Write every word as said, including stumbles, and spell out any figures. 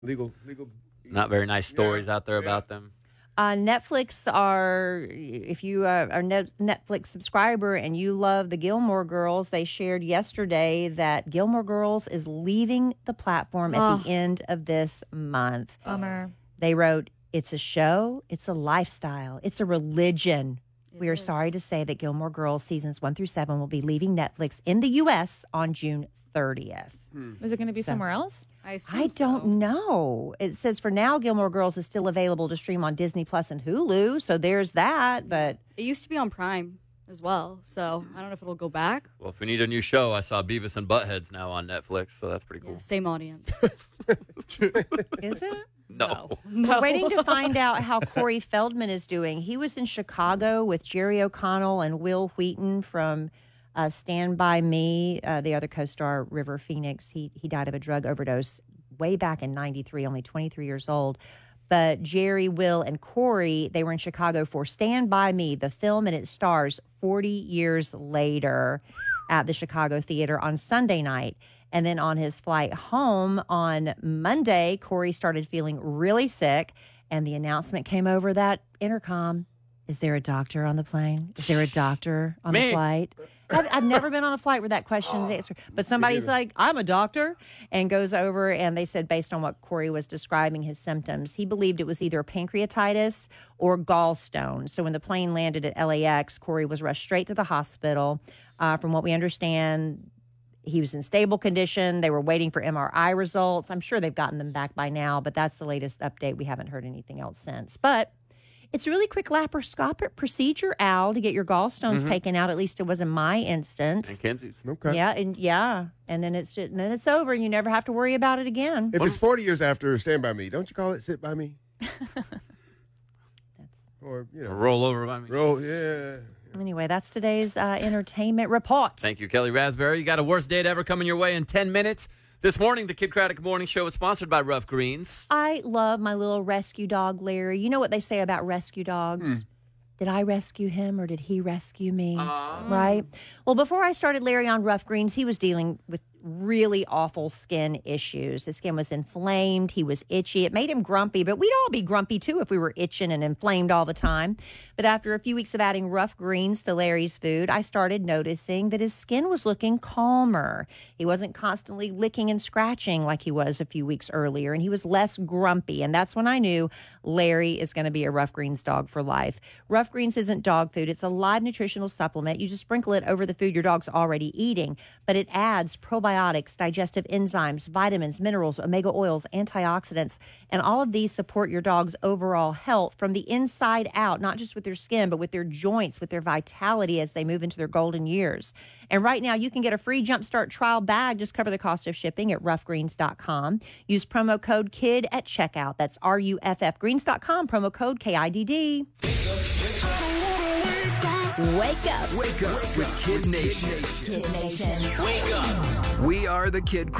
legal, legal. Not very nice stories yeah, out there yeah. about them. Uh, Netflix are, if you uh, are a Netflix subscriber and you love the Gilmore Girls, they shared yesterday that Gilmore Girls is leaving the platform at Ugh. the end of this month. Bummer. They wrote, it's a show, it's a lifestyle, it's a religion. It we are is. sorry to say that Gilmore Girls seasons one through seven will be leaving Netflix in the U S on June thirtieth. Is it going to be So- somewhere else? I, assume I don't so. know. It says for now, Gilmore Girls is still available to stream on Disney Plus and Hulu. So there's that. But It used to be on Prime as well, so I don't know if it'll go back. Well, if we need a new show, I saw Beavis and Butthead's now on Netflix, so that's pretty cool. Yeah, same audience. is it? No. No. We're waiting to find out how Corey Feldman is doing. He was in Chicago with Jerry O'Connell and Will Wheaton from uh, Stand By Me, uh, the other co-star River Phoenix. He he died of a drug overdose way back in ninety-three, only twenty-three years old. But Jerry, Will, and Corey, they were in Chicago for Stand By Me, the film, and it stars forty years later at the Chicago Theater on Sunday night. And then on his flight home on Monday, Corey started feeling really sick, and the announcement came over that intercom. Is there a doctor on the plane? Is there a doctor on Me. the flight? I've, I've never been on a flight where that question is answered. But somebody's like, I'm a doctor, and goes over, and they said based on what Corey was describing his symptoms, he believed it was either pancreatitis or gallstones. So when the plane landed at L A X, Corey was rushed straight to the hospital. Uh, from what we understand, he was in stable condition. They were waiting for M R I results. I'm sure they've gotten them back by now, but that's the latest update. We haven't heard anything else since. But it's a really quick laparoscopic procedure, Al, to get your gallstones Mm-hmm. taken out. At least it was in my instance. And Kenzie's. Okay. Yeah, and yeah, and then it's just, and then it's over, and you never have to worry about it again. If it's forty years after Stand By Me, don't you call it Sit By Me? That's, Or, you know, Roll over by me. roll, yeah. anyway, that's today's uh, entertainment report. Thank you, Kelly Raspberry. You got a worst date ever coming your way in ten minutes. This morning, the Kid Craddock Morning Show is sponsored by Rough Greens. I love my little rescue dog, Larry. You know what they say about rescue dogs? Did I rescue him or did he rescue me? Right? Well, before I started Larry on Rough Greens, he was dealing with really awful skin issues. His skin was inflamed. He was itchy. It made him grumpy, but we'd all be grumpy too if we were itching and inflamed all the time. But after a few weeks of adding Rough Greens to Larry's food, I started noticing that his skin was looking calmer. He wasn't constantly licking and scratching like he was a few weeks earlier, and he was less grumpy. And that's when I knew Larry is going to be a Rough Greens dog for life. Rough Greens isn't dog food. It's a live nutritional supplement. You just sprinkle it over the food your dog's already eating, but it adds probiotics, digestive enzymes, vitamins, minerals, omega oils, antioxidants, and all of these support your dog's overall health from the inside out, not just with their skin, but with their joints, with their vitality as they move into their golden years. And right now, you can get a free Jumpstart trial bag. Just cover the cost of shipping at rough greens dot com. Use promo code KID at checkout. That's R U F F greens dot com, promo code K I D D. Wake up. Wake up with Kid Nation. Kid Nation. We are the Kid